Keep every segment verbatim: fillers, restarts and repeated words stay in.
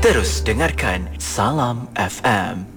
Terus dengarkan Salam F M.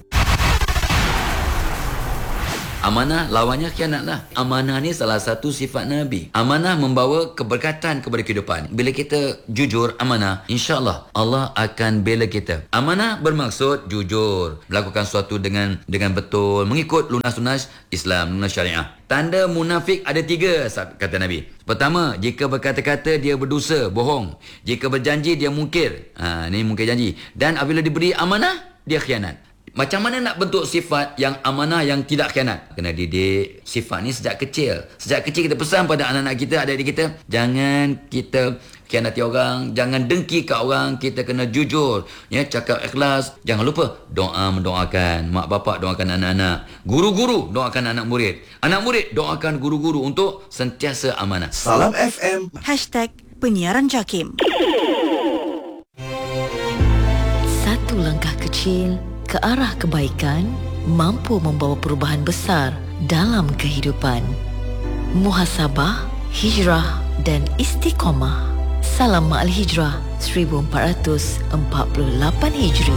Amanah lawannya khianat lah. Amanah ni salah satu sifat Nabi. Amanah membawa keberkatan kepada kehidupan. Bila kita jujur amanah, insya-Allah Allah akan bela kita. Amanah bermaksud jujur, melakukan sesuatu dengan dengan betul, mengikut lunas-lunas Islam, lunas syariah. Tanda munafik ada tiga, kata Nabi. Pertama, jika berkata-kata dia berdosa, bohong. Jika berjanji dia mungkir. Ha, ni mungkir janji. Dan apabila diberi amanah, dia khianat. Macam mana nak bentuk sifat yang amanah yang tidak khianat? Kena didik sifat ni sejak kecil. Sejak kecil kita pesan pada anak-anak kita, adik-adik kita, jangan kita khianati orang, jangan dengki kat orang, kita kena jujur, ya, cakap ikhlas. Jangan lupa doa mendoakan mak bapak, doakan anak-anak, guru-guru doakan anak murid, anak murid doakan guru-guru untuk sentiasa amanah. Salam F M. Hashtag Penyiaran Jakim. Satu langkah kecil ke arah kebaikan mampu membawa perubahan besar dalam kehidupan. Muhasabah, hijrah dan istiqamah. Salam Ma'al Hijrah seribu empat ratus empat puluh lapan Hijri.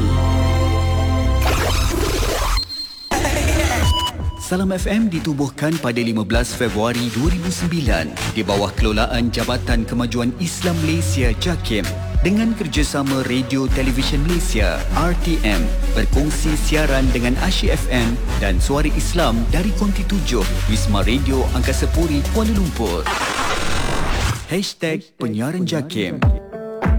Salam F M ditubuhkan pada lima belas Februari dua ribu sembilan di bawah kelolaan Jabatan Kemajuan Islam Malaysia JAKIM dengan kerjasama Radio Televisyen Malaysia R T M, berkongsi siaran dengan Asyik F M dan Suara Islam dari Konti tujuh Wisma Radio Angkasa Puri, Kuala Lumpur. Hashtag Penyiaran Jakim.